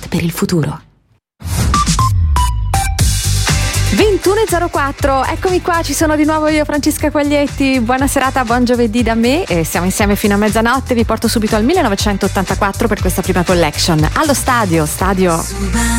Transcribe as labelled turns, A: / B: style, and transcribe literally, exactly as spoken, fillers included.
A: per il futuro.
B: ventuno e zero quattro, eccomi qua, ci sono di nuovo io, Francesca Quaglietti. Buona serata, buon giovedì da me e siamo insieme fino a mezzanotte. Vi porto subito al millenovecentottantaquattro per questa prima collection. Allo stadio, stadio